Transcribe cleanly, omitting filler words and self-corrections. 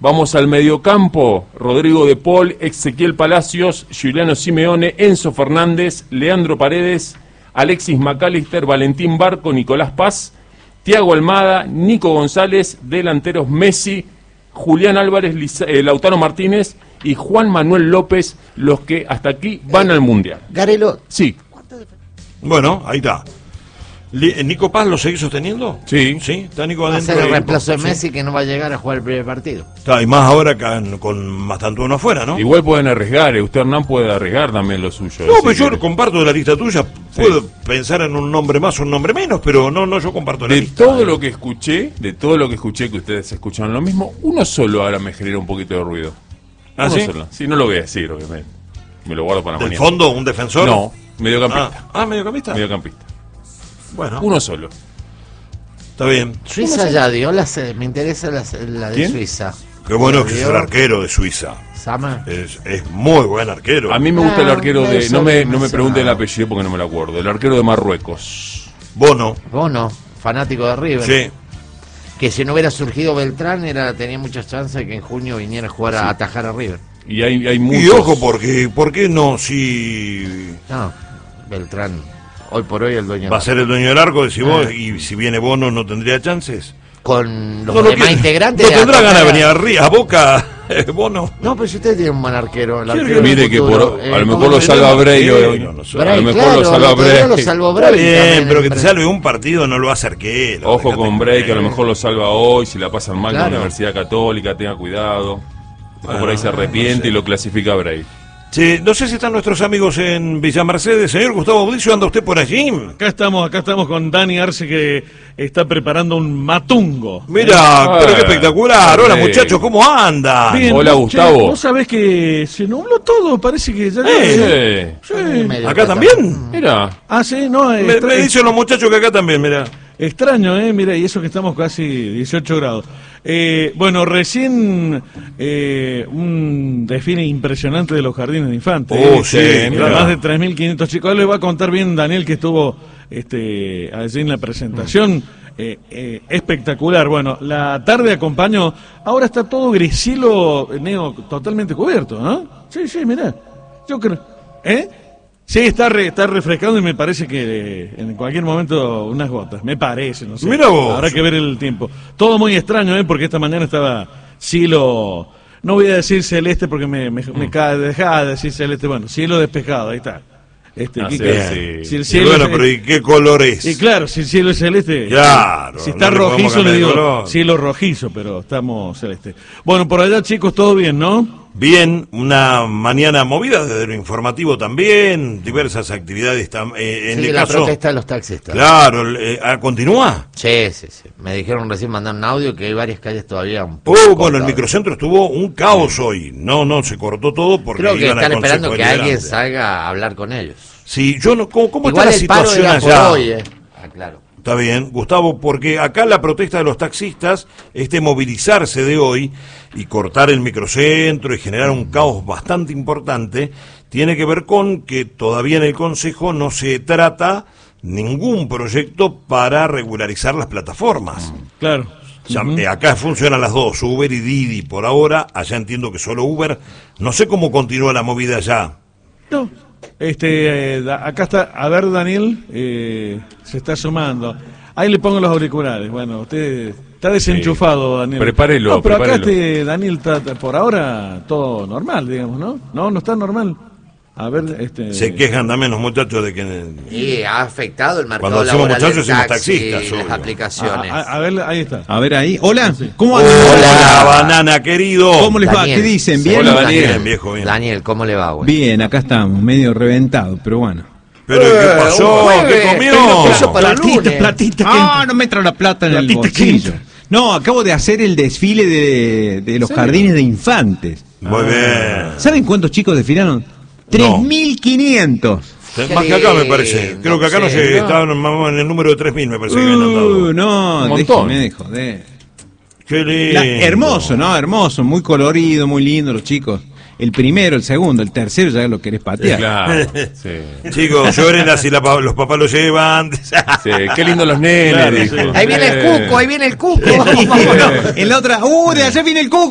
Vamos al mediocampo: Rodrigo de Paul, Ezequiel Palacios, Giuliano Simeone, Enzo Fernández, Leandro Paredes, Alexis McAllister, Valentín Barco, Nicolás Paz, Thiago Almada, Nico González. Delanteros: Messi, Julián Álvarez, Lautaro Martínez y Juan Manuel López, los que hasta aquí van al Mundial. Garelo. Sí. Bueno, ahí está. ¿Nico Paz lo seguís sosteniendo? Sí. Sí, está Nico Va a adentro. ser el reemplazo de Sí. Messi, que no va a llegar a jugar el primer partido. Está, y más ahora con Mastantuono afuera, ¿no? Igual pueden arriesgar, usted Hernán puede arriesgar también lo suyo. No, si pero yo quiere. comparto la lista tuya. Puedo pensar en un nombre más o un nombre menos, pero no, yo comparto la De lista. todo lo que escuché, que ustedes escuchan lo mismo, uno solo ahora me genera un poquito de ruido. ¿Ah, Uno sí? solo. Sí, no lo voy a decir, obviamente. Me lo guardo para ¿Del mañana. fondo un defensor? No, mediocampista. ¿mediocampista? Mediocampista. Bueno, Uno solo. está bien. Suiza ya dio me interesa la de ¿Quién? Suiza. Qué bueno ¿Ya que es dio? el arquero de Suiza. Sama. Es muy buen arquero. A mí me gusta el arquero de... eso No me mencionado. pregunten el apellido porque no me lo acuerdo. El arquero de Marruecos. Bono. Bono, fanático de River. Sí. Que si no hubiera surgido Beltrán, tenía muchas chances de que en junio viniera a jugar a atajar a River. Y hay muchos... Y ojo, porque ¿por qué no? Si No, Beltrán, hoy por hoy el dueño. va a ser el dueño del arco, decís vos, y si viene Bono no tendría chances. Con los No lo demás quiere- integrantes. No tendrá atacar ganas de a- venir arriba, a Boca, Bono. No, pero si usted tiene un buen arquero. El Quiero arquero que Mire del que futuro, a lo ¿cómo mejor lo se salva llama? Bray. no sé. A lo mejor claro, lo salva el otro día Bray. lo salvó Está Bray bien, también, pero que te Bray. salve un partido no lo va a hacer que él. Ojo con Bray, que a lo mejor lo salva hoy, si la pasan mal con Claro. la Universidad Católica, tenga cuidado. Después por ahí se arrepiente no sé. y lo clasifica a Bray. Sí, no sé si están nuestros amigos en Villa Mercedes. Señor Gustavo Audicio, ¿anda usted por allí? Acá estamos con Dani Arce, que está preparando un matungo. Mira, pero qué espectacular. Hola bien. muchachos, ¿cómo andan? Bien, Hola, che, Gustavo. Vos sabés que se nubló todo, parece que ya... Sí. Medio ¿Acá que también? Mira, Ah, sí, no, Me dicen los muchachos que acá también, mira. extraño, mira, y eso que estamos casi 18 grados. Bueno, recién un desfile impresionante de los jardines de infantes. Oh, sí, mira. Más de 3.500 chicos. Ahora le va a contar bien Daniel, que estuvo allí en la presentación. Espectacular. Bueno, la tarde acompañó. Ahora está todo grisilo, Neo, totalmente cubierto, ¿no? Sí, mirá. Yo creo. Sí, está refrescando y me parece que en cualquier momento unas gotas. Me parece, no sé. Mira vos. Habrá que ver el tiempo. Todo muy extraño, porque esta mañana estaba cielo. No voy a decir celeste porque me cae. Dejá de decir celeste. Bueno, cielo despejado, ahí está. Así ¿qué- es, si el Y cielo bueno, es- pero ¿y qué color es? y claro, si el cielo es celeste. Claro, Si está no le podemos rojizo, cambiar le de digo color. cielo rojizo, pero estamos celeste. Bueno, por allá, chicos, todo bien, ¿no? Bien, una mañana movida desde lo informativo también, diversas actividades en Sigue el la caso. protesta de los taxistas. Claro, ¿continúa? Sí. Me dijeron recién, mandaron un audio que hay varias calles todavía un Oh, poco bueno, el cortadas. microcentro estuvo un caos hoy. No, se cortó todo porque Creo que iban al están esperando Consejo que alguien Deliberante. salga a hablar con ellos. Sí, yo no, ¿cómo Igual está la el paro situación era por allá? hoy, claro. Está bien, Gustavo, porque acá la protesta de los taxistas, movilizarse de hoy y cortar el microcentro y generar un caos bastante importante, tiene que ver con que todavía en el Consejo no se trata ningún proyecto para regularizar las plataformas. Claro. Ya, acá funcionan las dos, Uber y Didi por ahora, allá entiendo que solo Uber. No sé cómo continúa la movida allá. No. Acá está, a ver, Daniel, se está sumando. Ahí le pongo los auriculares. Bueno, usted está desenchufado, Daniel. Prepárelo, No, pero acá prepárelo. Daniel está por ahora todo normal, digamos, ¿no? No está normal. A ver, Se quejan también los muchachos de que... Y ha afectado el mercado Cuando decimos laboral muchachos, del decimos taxi, taxistas, las obvio. aplicaciones. A ver, ahí está. A ver ahí. Hola, Sí. ¿cómo andan? Hola, banana querido. ¿Cómo les va? Daniel. ¿Qué dicen? Sí. ¿Bien? Hola, Bien, Daniel. viejo, bien. Daniel, ¿cómo le va, güey? Bien, acá estamos, medio reventado, pero bueno. ¿Pero qué pasó? un ¿Qué jueves, comió? eso para el lunes. platita. Ah, no me entra la plata en el Platita bolsillo. quinta. No, acabo de hacer el desfile de los jardines de infantes. Muy bien. ¿Saben cuántos chicos desfilaron? 3.500. Más que acá me parece. lindo, Creo que acá no sí, sé, ¿no? estaban más en el número de 3.000 me parece que habían andado. No, Un montón. déjeme de joder. Qué lindo. Hermoso, ¿no? Hermoso, muy colorido, muy lindo los chicos. El primero, el segundo, el tercero ya lo querés patear. claro. Sí. Chicos, lloren así los papás lo llevan. Sí, qué lindo los nenes, Claro, dijo. sí. Ahí viene el cuco, ahí viene el cuco. En la otra, de allá viene el cuco.